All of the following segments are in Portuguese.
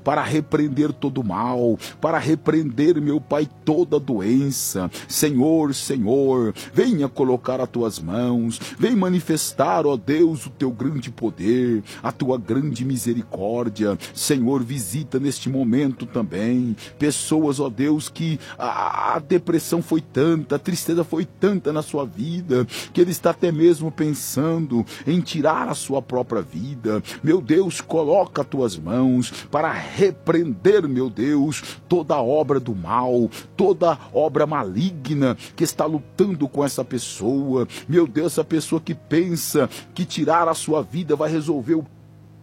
para repreender todo mal, para repreender, meu Pai, toda doença. Senhor, venha colocar as tuas mãos, vem manifestar, ó Deus, o teu grande poder, a tua grande misericórdia. Senhor, visita neste momento também pessoas, ó Deus, que a depressão foi tanta, a tristeza foi tanta na sua vida, que ele está até mesmo pensando em tirar a sua própria vida. Meu Deus, coloca as tuas mãos para repreender, meu Deus, toda obra do mal, toda obra maligna que está lutando com essa pessoa. Meu Deus, essa pessoa que pensa que tirar a sua vida vai resolver o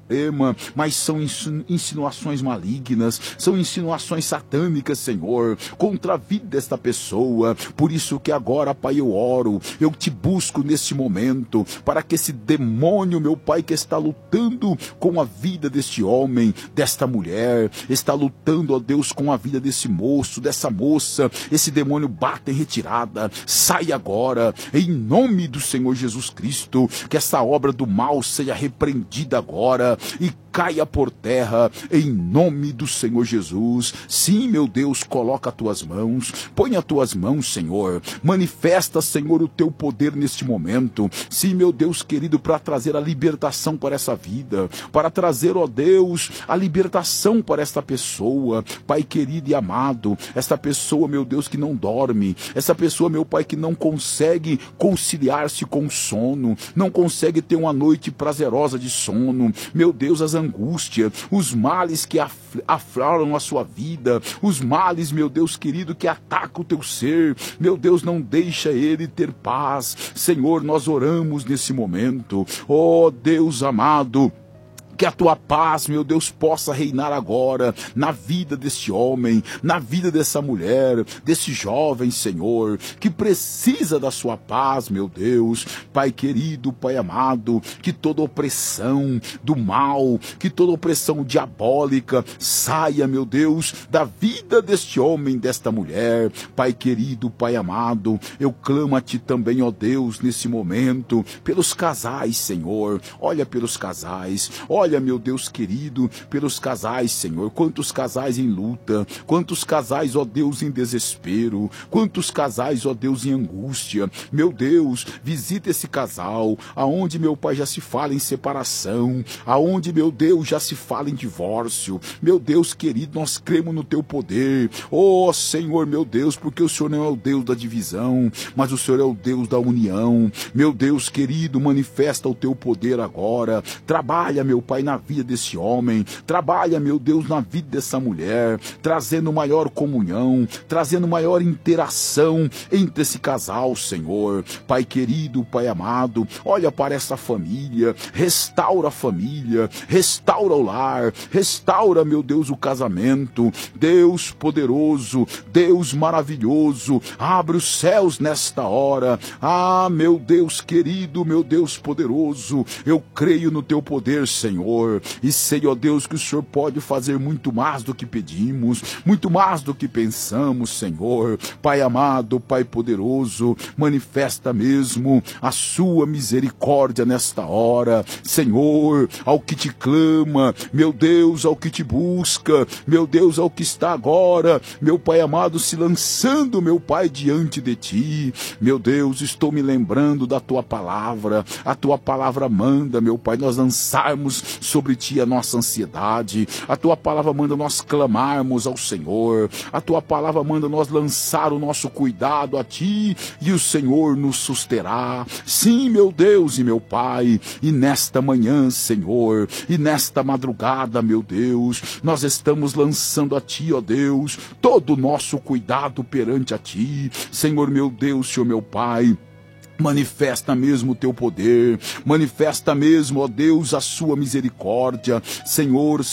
mas são insinuações malignas, são insinuações satânicas, Senhor, contra a vida desta pessoa. Por isso que agora, Pai, eu oro, eu te busco neste momento, para que esse demônio, meu Pai, que está lutando com a vida deste homem, desta mulher, está lutando, ó Deus, com a vida desse moço, dessa moça, esse demônio bata em retirada, sai agora, em nome do Senhor Jesus Cristo, que essa obra do mal seja repreendida agora, e caia por terra, em nome do Senhor Jesus. Sim, meu Deus, coloca as tuas mãos, põe as tuas mãos, Senhor, manifesta, Senhor, o teu poder neste momento. Sim, meu Deus querido, para trazer a libertação para essa vida, para trazer, ó Deus, a libertação para esta pessoa, Pai querido e amado, esta pessoa, meu Deus, que não dorme, essa pessoa, meu Pai, que não consegue conciliar-se com o sono, não consegue ter uma noite prazerosa de sono. Meu Deus, as angústias, os males que afloram a sua vida, os males, meu Deus querido, que atacam o teu ser, meu Deus, não deixa ele ter paz. Senhor, nós oramos nesse momento, ó Deus amado, que a tua paz, meu Deus, possa reinar agora na vida deste homem, na vida dessa mulher, desse jovem, Senhor, que precisa da sua paz, meu Deus. Pai querido, Pai amado, que toda opressão do mal, que toda opressão diabólica saia, meu Deus, da vida deste homem, desta mulher. Pai querido, Pai amado, eu clamo a ti também, ó Deus, nesse momento, pelos casais, Senhor. Olha pelos casais, olha, meu Deus querido, pelos casais, Senhor. Quantos casais em luta, quantos casais, ó Deus, em desespero, quantos casais, ó Deus, em angústia. Meu Deus, visita esse casal, aonde, meu Pai, já se fala em separação, aonde, meu Deus, já se fala em divórcio. Meu Deus querido, nós cremos no teu poder, ó Senhor, meu Deus, porque o Senhor não é o Deus da divisão, mas o Senhor é o Deus da união. Meu Deus querido, manifesta o teu poder agora, trabalha, meu Pai, na vida desse homem, trabalha, meu Deus, na vida dessa mulher, trazendo maior comunhão, trazendo maior interação entre esse casal, Senhor. Pai querido, Pai amado, olha para essa família, restaura a família, restaura o lar, restaura, meu Deus, o casamento. Deus poderoso, Deus maravilhoso, abre os céus nesta hora. Ah, meu Deus querido, meu Deus poderoso, eu creio no teu poder, Senhor, e sei, ó Deus, que o Senhor pode fazer muito mais do que pedimos, muito mais do que pensamos, Senhor. Pai amado, Pai poderoso, manifesta mesmo a sua misericórdia nesta hora, Senhor, ao que te clama, meu Deus, ao que te busca, meu Deus, ao que está agora, meu Pai amado, se lançando, meu Pai, diante de ti. Meu Deus, estou me lembrando da tua palavra, a tua palavra manda, meu Pai, nós lançarmos sobre ti a nossa ansiedade, a tua palavra manda nós clamarmos ao Senhor, a tua palavra manda nós lançar o nosso cuidado a ti, e o Senhor nos susterá. Sim, meu Deus e meu Pai, e nesta manhã, Senhor, e nesta madrugada, meu Deus, nós estamos lançando a ti, ó Deus, todo o nosso cuidado perante a ti, Senhor, meu Deus, Senhor, meu Pai. Manifesta mesmo o teu poder, manifesta mesmo, ó Deus, a sua misericórdia. Senhor,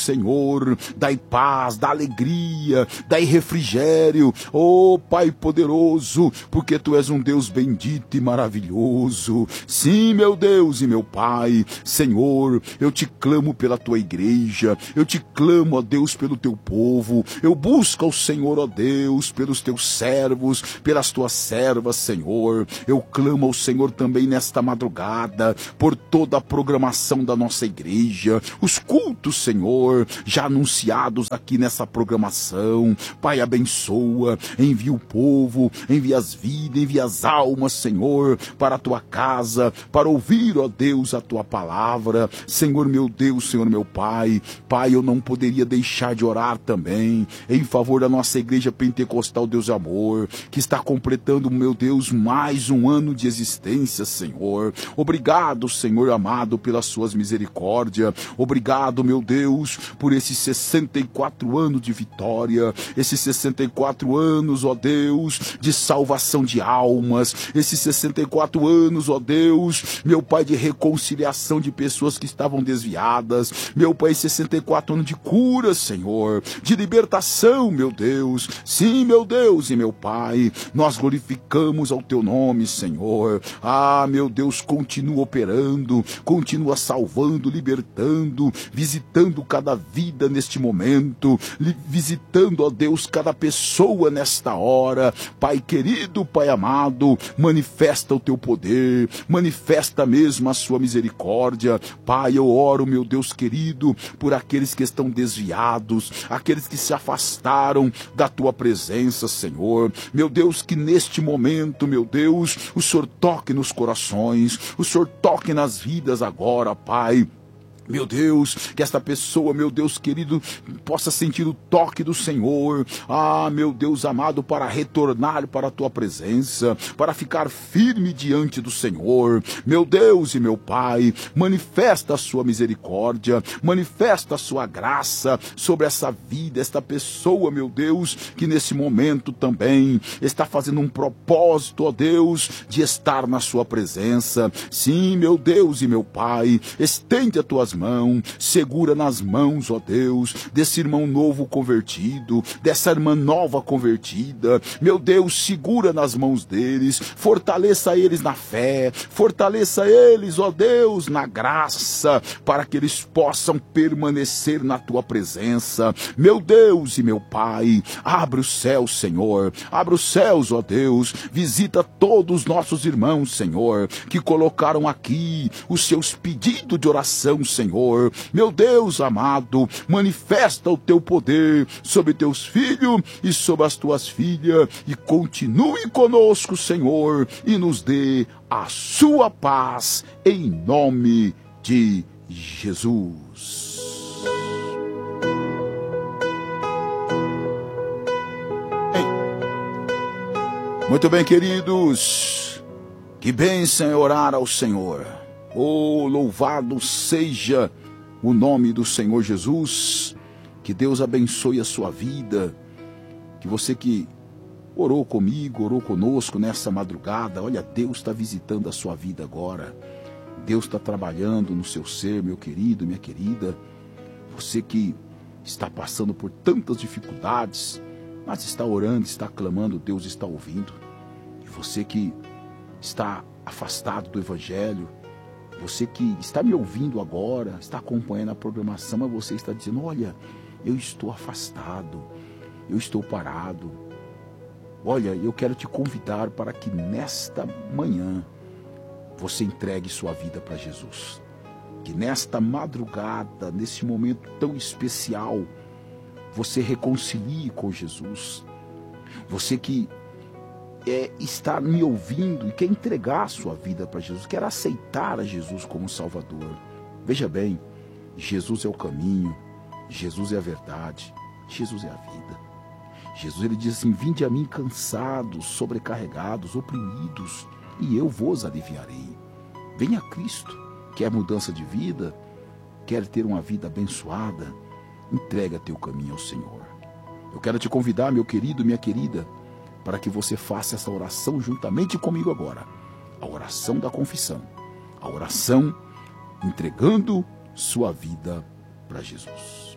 dai paz, dá alegria, dai refrigério, ó Pai poderoso, porque tu és um Deus bendito e maravilhoso. Sim, meu Deus e meu Pai, Senhor, eu te clamo pela tua igreja, eu te clamo, ó Deus, pelo teu povo, eu busco ao Senhor, ó Deus, pelos teus servos, pelas tuas servas, Senhor, eu clamo ao Senhor, também nesta madrugada, por toda a programação da nossa igreja, os cultos, Senhor, já anunciados aqui nessa programação. Pai, abençoa, envia o povo, envia as vidas, envia as almas, Senhor, para a tua casa, para ouvir, ó Deus, a tua palavra. Senhor meu Deus, Senhor meu Pai, Pai, eu não poderia deixar de orar também em favor da nossa igreja pentecostal Deus de Amor, que está completando, meu Deus, mais um ano de existência, Senhor. Obrigado, Senhor amado, pelas suas misericórdias. Obrigado, meu Deus, por esses 64 anos de vitória, esses 64 anos, ó Deus, de salvação de almas, esses 64 anos, ó Deus, meu Pai, de reconciliação de pessoas que estavam desviadas, meu Pai, 64 anos de cura, Senhor, de libertação, meu Deus. Sim, meu Deus e meu Pai, nós glorificamos ao teu nome, Senhor. Ah, meu Deus, continua operando, continua salvando, libertando, visitando cada vida neste momento, visitando, ó Deus, cada pessoa nesta hora. Pai querido, Pai amado, manifesta o teu poder, manifesta mesmo a sua misericórdia. Pai, eu oro, meu Deus querido, por aqueles que estão desviados, aqueles que se afastaram da tua presença, Senhor. Meu Deus, que neste momento, meu Deus, o Senhor toque nos corações, o Senhor toque nas vidas agora, Pai. Meu Deus, que esta pessoa, meu Deus querido, possa sentir o toque do Senhor. Ah, meu Deus amado, para retornar para a tua presença, para ficar firme diante do Senhor. Meu Deus e meu Pai, manifesta a sua misericórdia, manifesta a sua graça sobre essa vida, esta pessoa, meu Deus, que nesse momento também está fazendo um propósito, ó Deus, de estar na sua presença. Sim, meu Deus e meu Pai, estende as tuas mãos, segura nas mãos, ó Deus, desse irmão novo convertido, dessa irmã nova convertida. Meu Deus, segura nas mãos deles, fortaleça eles na fé, fortaleça eles, ó Deus, na graça, para que eles possam permanecer na tua presença. Meu Deus e meu Pai, abre os céus, Senhor, abre os céus, ó Deus, visita todos os nossos irmãos, Senhor, que colocaram aqui os seus pedidos de oração, Senhor. Meu Deus amado, manifesta o teu poder sobre teus filhos e sobre as tuas filhas, e continue conosco, Senhor, e nos dê a sua paz, em nome de Jesus. Muito bem, queridos, que bênção é orar ao Senhor. Oh, louvado seja o nome do Senhor Jesus. Que Deus abençoe a sua vida. Que você que orou comigo, orou conosco nessa madrugada, olha, Deus está visitando a sua vida agora. Deus está trabalhando no seu ser, meu querido, minha querida. Você que está passando por tantas dificuldades, mas está orando, está clamando, Deus está ouvindo. E você que está afastado do Evangelho, você que está me ouvindo agora, está acompanhando a programação, mas você está dizendo, olha, eu estou afastado, eu estou parado. Olha, eu quero te convidar para que nesta manhã você entregue sua vida para Jesus. Que nesta madrugada, nesse momento tão especial, você reconcilie com Jesus. Você que está me ouvindo e quer entregar a sua vida para Jesus, quer aceitar a Jesus como Salvador. Veja bem, Jesus é o caminho, Jesus é a verdade, Jesus é a vida. Jesus, ele diz assim, vinde a mim cansados, sobrecarregados, oprimidos, e eu vos aliviarei. Venha a Cristo. Quer mudança de vida? Quer ter uma vida abençoada? Entrega teu caminho ao Senhor. Eu quero te convidar, meu querido, minha querida, para que você faça essa oração juntamente comigo agora. A oração da confissão. A oração entregando sua vida para Jesus.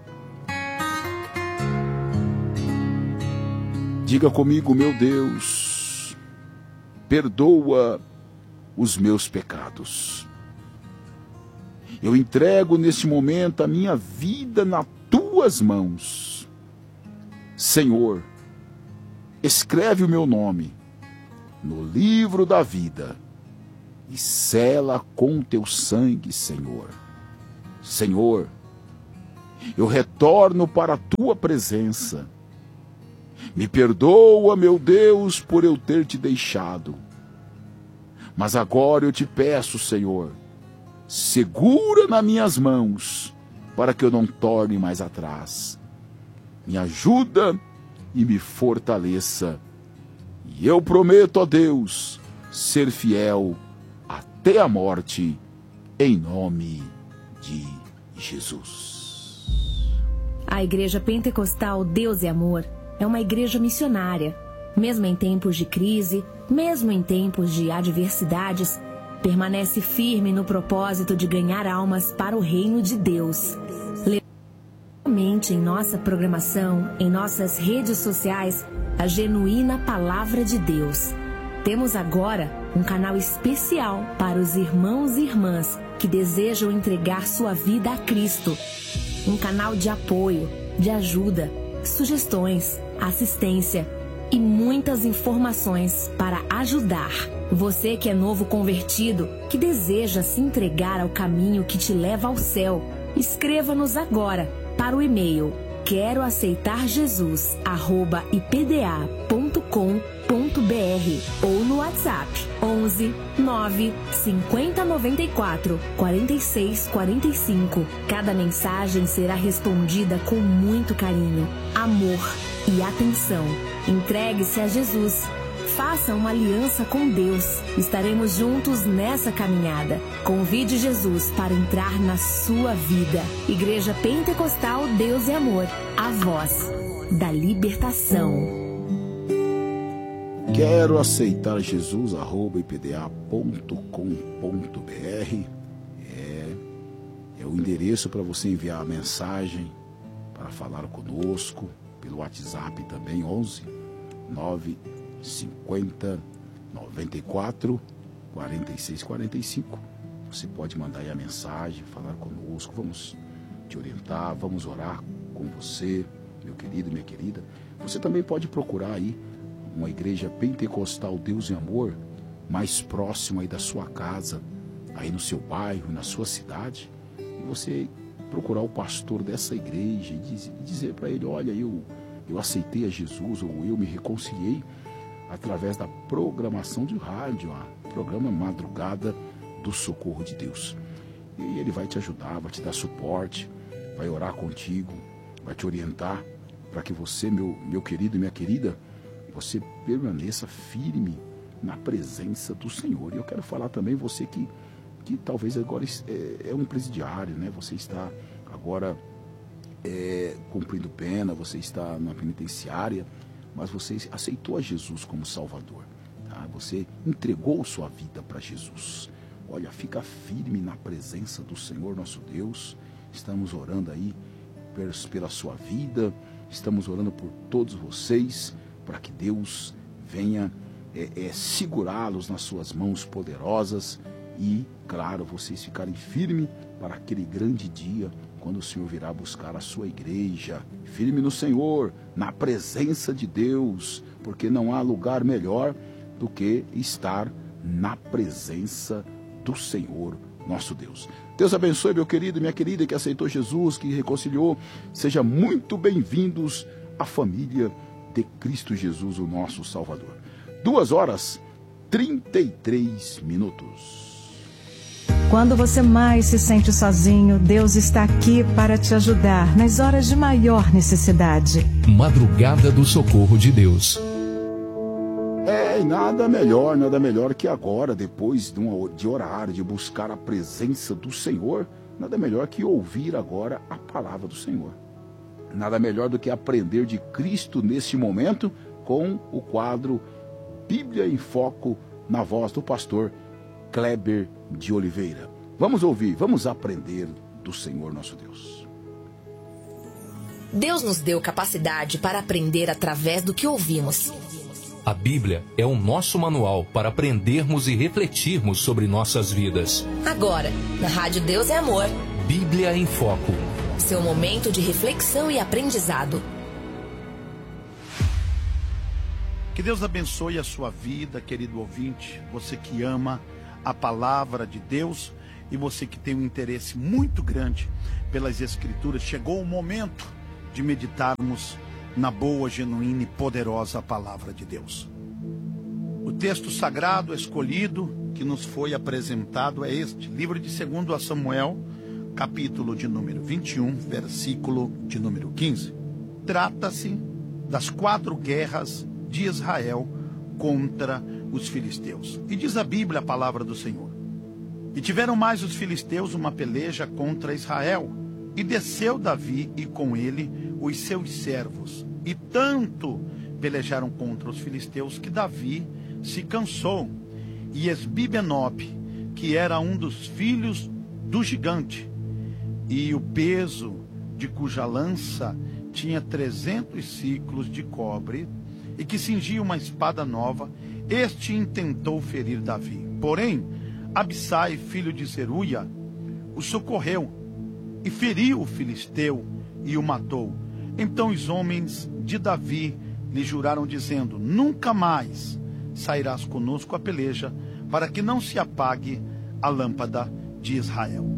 Diga comigo, meu Deus, perdoa os meus pecados. Eu entrego neste momento a minha vida nas tuas mãos. Senhor, escreve o meu nome no livro da vida e sela com teu sangue, Senhor. Senhor, eu retorno para a tua presença. Me perdoa, meu Deus, por eu ter te deixado. Mas agora eu te peço, Senhor, segura nas minhas mãos, para que eu não torne mais atrás. Me ajuda e me fortaleça. E eu prometo a Deus ser fiel até a morte, em nome de Jesus. A Igreja Pentecostal Deus é Amor é uma igreja missionária. Mesmo em tempos de crise, mesmo em tempos de adversidades, permanece firme no propósito de ganhar almas para o reino de Deus. Levamos em nossa programação, em nossas redes sociais, a genuína Palavra de Deus. Temos agora um canal especial para os irmãos e irmãs que desejam entregar sua vida a Cristo. Um canal de apoio, de ajuda, sugestões, assistência e muitas informações para ajudar. Você que é novo convertido, que deseja se entregar ao caminho que te leva ao céu, escreva-nos agora para o e-mail queroaceitarjesus@ipda.com.br ou no WhatsApp 11 9 50 94 46 45. Cada mensagem será respondida com muito carinho, amor e atenção. Entregue-se a Jesus. Faça uma aliança com Deus. Estaremos juntos nessa caminhada. Convide Jesus para entrar na sua vida. Igreja Pentecostal Deus é Amor, a voz da libertação. Quero aceitar Jesus, @ipda.com.br. É o endereço para você enviar a mensagem, para falar conosco, pelo WhatsApp também, 11 9 50 94 46 45. Você pode mandar aí a mensagem, falar conosco, vamos te orientar, vamos orar com você, meu querido e minha querida. Você também pode procurar aí uma igreja pentecostal Deus e Amor mais próxima aí da sua casa, aí no seu bairro, na sua cidade, e você procurar o pastor dessa igreja e dizer para ele: olha, eu aceitei a Jesus, ou eu me reconciliei através da programação de rádio, programa Madrugada do Socorro de Deus. E ele vai te ajudar, vai te dar suporte, vai orar contigo, vai te orientar para que você, meu querido e minha querida, você permaneça firme na presença do Senhor. E eu quero falar também, você que talvez agora é um presidiário, né? Você está agora cumprindo pena, você está na penitenciária, mas você aceitou a Jesus como Salvador, tá? Você entregou sua vida para Jesus. Olha, fica firme na presença do Senhor nosso Deus. Estamos orando aí pela sua vida, estamos orando por todos vocês, para que Deus venha segurá-los nas suas mãos poderosas e, claro, vocês ficarem firmes para aquele grande dia, quando o Senhor virá buscar a sua igreja. Firme no Senhor, na presença de Deus, porque não há lugar melhor do que estar na presença do Senhor nosso Deus. Deus abençoe, meu querido e minha querida que aceitou Jesus, que reconciliou. Sejam muito bem-vindos à família de Cristo Jesus, o nosso Salvador. 2h33. Quando você mais se sente sozinho, Deus está aqui para te ajudar nas horas de maior necessidade. Madrugada do Socorro de Deus. E nada melhor que agora, depois de orar, de buscar a presença do Senhor, nada melhor que ouvir agora a palavra do Senhor. Nada melhor do que aprender de Cristo neste momento com o quadro Bíblia em Foco, na voz do pastor Kleber de Oliveira. Vamos ouvir, vamos aprender do Senhor nosso Deus. Deus nos deu capacidade para aprender através do que ouvimos. A Bíblia é o nosso manual para aprendermos e refletirmos sobre nossas vidas. Agora, na Rádio Deus é Amor. Bíblia em Foco. Seu momento de reflexão e aprendizado. Que Deus abençoe a sua vida, querido ouvinte, você que ama a palavra de Deus, e você que tem um interesse muito grande pelas Escrituras, chegou o momento de meditarmos na boa, genuína e poderosa palavra de Deus. O texto sagrado escolhido que nos foi apresentado é este, livro de 2 Samuel, capítulo de número 21, versículo de número 15. Trata-se das 4 guerras de Israel contra os filisteus. E diz a Bíblia, a palavra do Senhor: e tiveram mais os filisteus uma peleja contra Israel, e desceu Davi e com ele os seus servos, e tanto pelejaram contra os filisteus que Davi se cansou, e Esbi-Benob, que era um dos filhos do gigante, e o peso de cuja lança tinha 300 ciclos de cobre, e que cingia uma espada nova, este intentou ferir Davi. Porém, Abissai, filho de Zeruia, o socorreu, e feriu o filisteu, e o matou. Então os homens de Davi lhe juraram, dizendo: nunca mais sairás conosco a peleja, para que não se apague a lâmpada de Israel.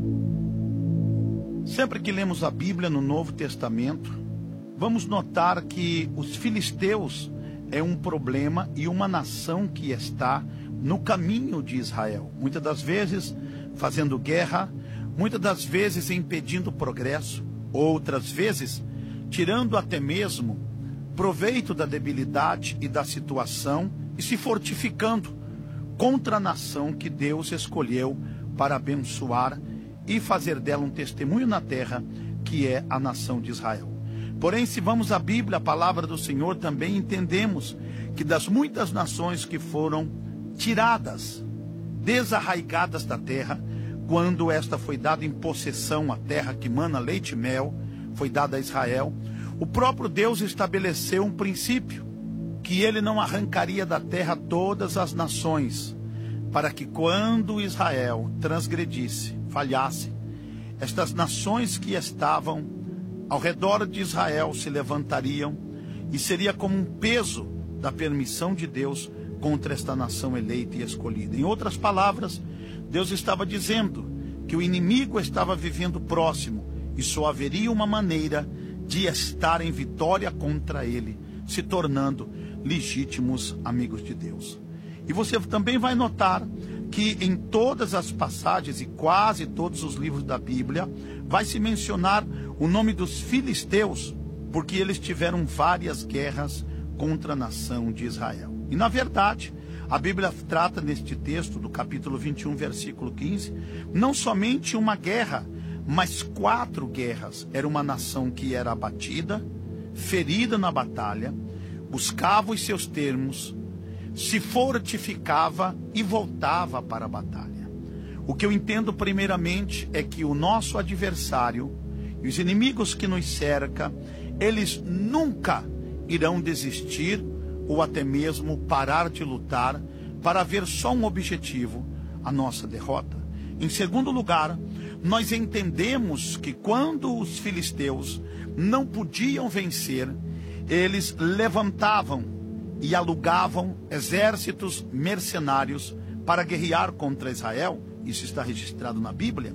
Sempre que lemos a Bíblia no Novo Testamento, vamos notar que os filisteus é um problema e uma nação que está no caminho de Israel. Muitas das vezes fazendo guerra, muitas das vezes impedindo o progresso, outras vezes tirando até mesmo proveito da debilidade e da situação e se fortificando contra a nação que Deus escolheu para abençoar e fazer dela um testemunho na terra, que é a nação de Israel. Porém, se vamos à Bíblia, a palavra do Senhor, também entendemos que das muitas nações que foram tiradas, desarraigadas da terra, quando esta foi dada em possessão, a terra que mana leite e mel, foi dada a Israel, o próprio Deus estabeleceu um princípio, que ele não arrancaria da terra todas as nações, para que quando Israel transgredisse, falhasse, estas nações que estavam ao redor de Israel se levantariam, e seria como um peso da permissão de Deus contra esta nação eleita e escolhida. Em outras palavras, Deus estava dizendo que o inimigo estava vivendo próximo, e só haveria uma maneira de estar em vitória contra ele, se tornando legítimos amigos de Deus. E você também vai notar que em todas as passagens e quase todos os livros da Bíblia vai se mencionar o nome dos filisteus, porque eles tiveram várias guerras contra a nação de Israel. E na verdade, a Bíblia trata neste texto do capítulo 21, versículo 15, não somente uma guerra, mas 4 guerras. Era uma nação que era abatida, ferida na batalha, buscava os seus termos, se fortificava e voltava para a batalha. O que eu entendo primeiramente é que o nosso adversário e os inimigos que nos cercam, eles nunca irão desistir ou até mesmo parar de lutar para ver só um objetivo, a nossa derrota. Em segundo lugar, nós entendemos que quando os filisteus não podiam vencer, eles levantavam e alugavam exércitos mercenários para guerrear contra Israel. Isso está registrado na Bíblia.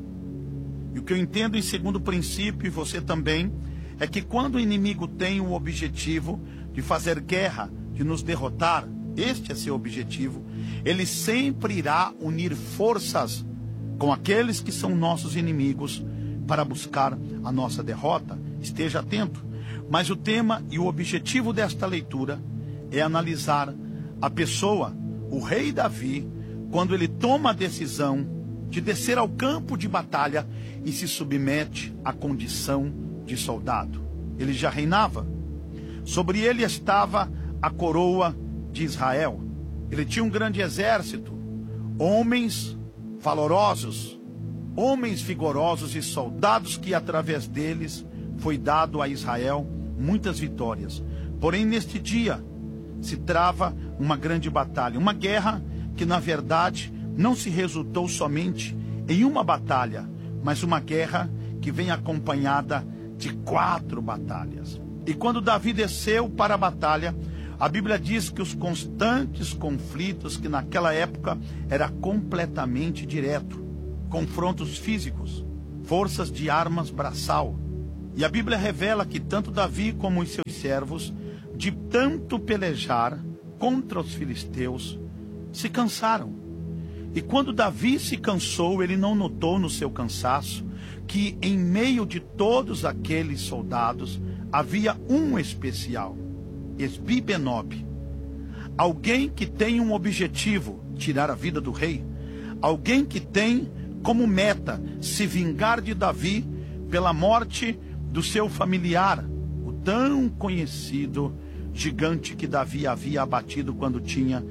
E o que eu entendo em segundo princípio, e você também, é que quando o inimigo tem o objetivo de fazer guerra, de nos derrotar, este é seu objetivo, ele sempre irá unir forças com aqueles que são nossos inimigos para buscar a nossa derrota. Esteja atento. Mas o tema e o objetivo desta leitura é analisar a pessoa, o rei Davi, quando ele toma a decisão de descer ao campo de batalha e se submete à condição de soldado. Ele já reinava. Sobre ele estava a coroa de Israel. Ele tinha um grande exército, homens valorosos, homens vigorosos e soldados que através deles foi dado a Israel muitas vitórias. Porém, neste dia se trava uma grande batalha, uma guerra que na verdade não se resultou somente em uma batalha, mas uma guerra que vem acompanhada de 4 batalhas. E quando Davi desceu para a batalha, A Bíblia diz que os constantes conflitos, que naquela época era completamente direto, confrontos físicos, forças de armas braçal. E a Bíblia revela que tanto Davi como os seus servos, de tanto pelejar contra os filisteus, se cansaram. E quando Davi se cansou, ele não notou no seu cansaço que em meio de todos aqueles soldados havia um especial, Esbi-Benob, alguém que tem um objetivo, tirar a vida do rei, alguém que tem como meta se vingar de Davi pela morte do seu familiar, o tão conhecido gigante que Davi havia abatido quando tinha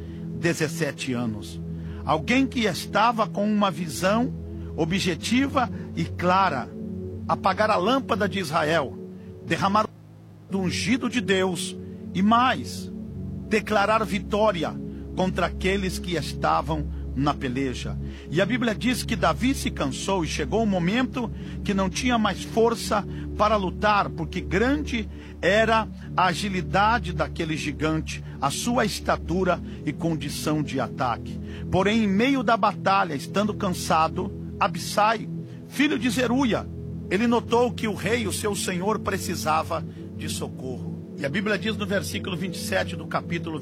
17 anos. Alguém que estava com uma visão objetiva e clara: apagar a lâmpada de Israel, derramar o ungido de Deus e mais, declarar vitória contra aqueles que estavam na peleja. E a Bíblia diz que Davi se cansou e chegou um momento que não tinha mais força para lutar, porque grande era a agilidade daquele gigante, a sua estatura e condição de ataque. Porém, em meio da batalha, estando cansado, Abissai, filho de Zeruia, ele notou que o rei, o seu senhor, precisava de socorro. E a Bíblia diz no versículo 27 do capítulo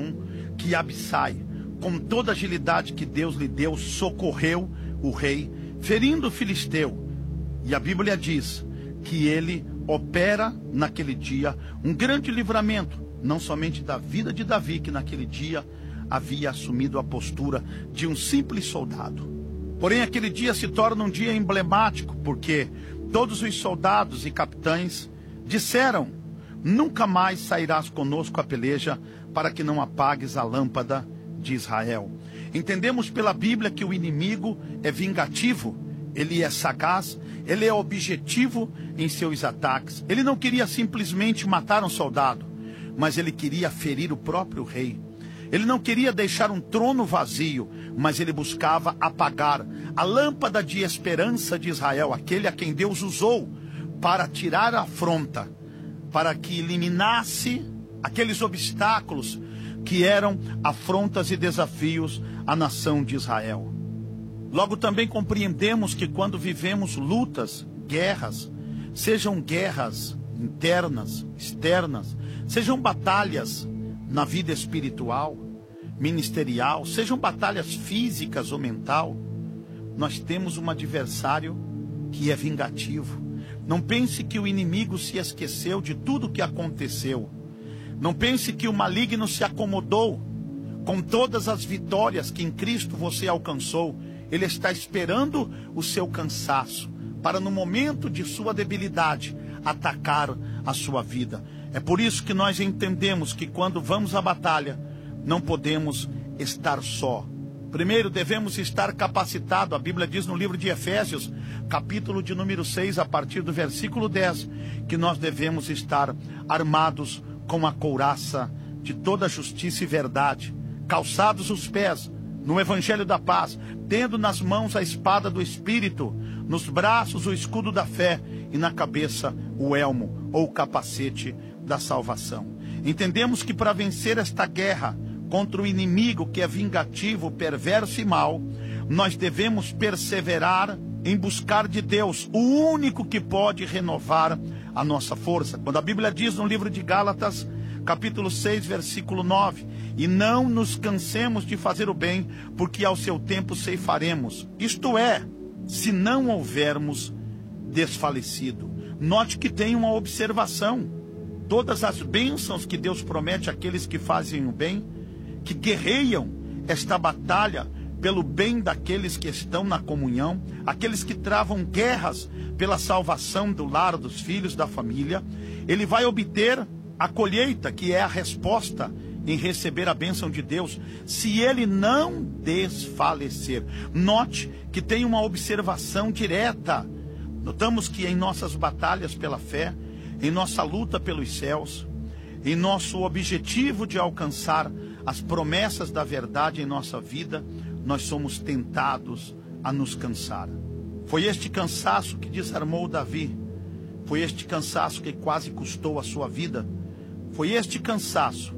21 que Abissai, com toda a agilidade que Deus lhe deu, socorreu o rei, ferindo o filisteu. E a Bíblia diz que ele opera naquele dia um grande livramento, não somente da vida de Davi, que naquele dia havia assumido a postura de um simples soldado. Porém, aquele dia se torna um dia emblemático, porque todos os soldados e capitães disseram: nunca mais sairás conosco a peleja, para que não apagues a lâmpada de Israel. Entendemos pela Bíblia que o inimigo é vingativo, ele é sagaz, ele é objetivo em seus ataques. Ele não queria simplesmente matar um soldado, mas ele queria ferir o próprio rei. Ele não queria deixar um trono vazio, mas ele buscava apagar a lâmpada de esperança de Israel, aquele a quem Deus usou para tirar a afronta, para que eliminasse aqueles obstáculos que eram afrontas e desafios à nação de Israel. Logo também compreendemos que quando vivemos lutas, guerras, sejam guerras internas, externas, sejam batalhas na vida espiritual, ministerial, sejam batalhas físicas ou mental, nós temos um adversário que é vingativo. Não pense que o inimigo se esqueceu de tudo o que aconteceu. Não pense que o maligno se acomodou com todas as vitórias que em Cristo você alcançou. Ele está esperando o seu cansaço para, no momento de sua debilidade, atacar a sua vida. É por isso que nós entendemos que quando vamos à batalha, não podemos estar só. Primeiro, devemos estar capacitados. A Bíblia diz no livro de Efésios, capítulo de número 6, a partir do versículo 10, que nós devemos estar armados com a couraça de toda justiça e verdade, calçados os pés no evangelho da paz, tendo nas mãos a espada do Espírito, nos braços o escudo da fé e na cabeça o elmo ou o capacete da salvação. Entendemos que para vencer esta guerra contra o inimigo que é vingativo, perverso e mau, nós devemos perseverar em buscar de Deus, o único que pode renovar a nossa força. Quando a Bíblia diz no livro de Gálatas, capítulo 6, versículo 9, e não nos cansemos de fazer o bem, porque ao seu tempo ceifaremos, isto é, se não houvermos desfalecido. Note que tem uma observação: todas as bênçãos que Deus promete àqueles que fazem o bem, que guerreiam esta batalha pelo bem daqueles que estão na comunhão, aqueles que travam guerras pela salvação do lar, dos filhos, da família, ele vai obter a colheita, que é a resposta em receber a bênção de Deus, se ele não desfalecer. Note que tem uma observação direta. Notamos que em nossas batalhas pela fé, em nossa luta pelos céus, em nosso objetivo de alcançar as promessas da verdade em nossa vida, nós somos tentados a nos cansar. Foi este cansaço que desarmou Davi. Foi este cansaço que quase custou a sua vida. Foi este cansaço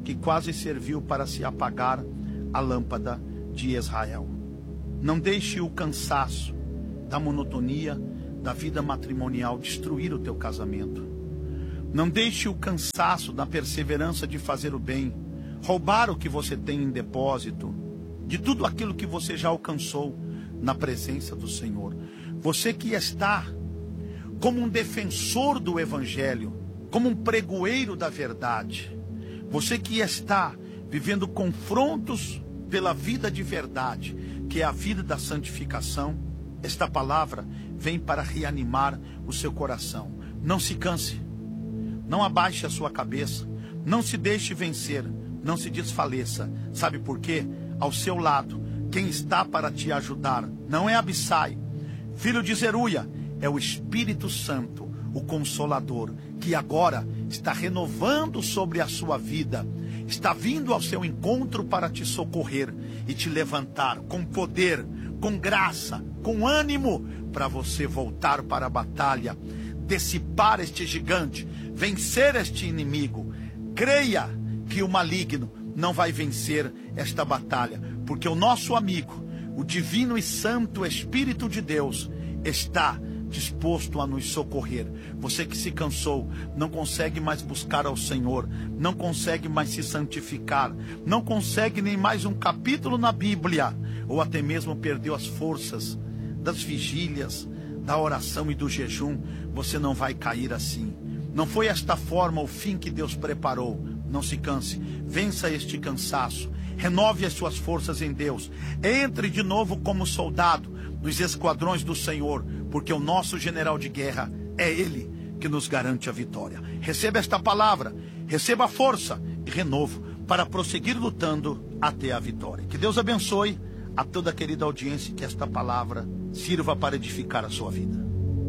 que quase serviu para se apagar a lâmpada de Israel. Não deixe o cansaço da monotonia da vida matrimonial destruir o teu casamento. Não deixe o cansaço da perseverança de fazer o bem roubar o que você tem em depósito, de tudo aquilo que você já alcançou na presença do Senhor. Você que está como um defensor do Evangelho, como um pregoeiro da verdade, você que está vivendo confrontos pela vida de verdade, que é a vida da santificação, esta palavra vem para reanimar o seu coração. Não se canse, não abaixe a sua cabeça, não se deixe vencer, não se desfaleça. Sabe por quê? Ao seu lado, quem está para te ajudar não é Abissai, filho de Zeruia, é o Espírito Santo, o Consolador, que agora está renovando sobre a sua vida, está vindo ao seu encontro para te socorrer e te levantar com poder, com graça, com ânimo, para você voltar para a batalha, dissipar este gigante, vencer este inimigo. Creia que o maligno não vai vencer esta batalha, porque o nosso amigo, o divino e santo Espírito de Deus, está disposto a nos socorrer. Você que se cansou, não consegue mais buscar ao Senhor, não consegue mais se santificar, não consegue nem mais um capítulo na Bíblia, ou até mesmo perdeu as forças das vigílias, da oração e do jejum, você não vai cair assim. Não foi esta forma o fim que Deus preparou. Não se canse, vença este cansaço, renove as suas forças em Deus, entre de novo como soldado nos esquadrões do Senhor, porque o nosso general de guerra é Ele que nos garante a vitória. Receba esta palavra, receba força e renovo para prosseguir lutando até a vitória. Que Deus abençoe a toda a querida audiência, que esta palavra sirva para edificar a sua vida.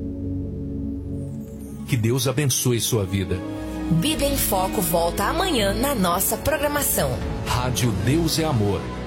Que Deus abençoe sua vida. Bíblia em Foco volta amanhã na nossa programação. Rádio Deus é Amor.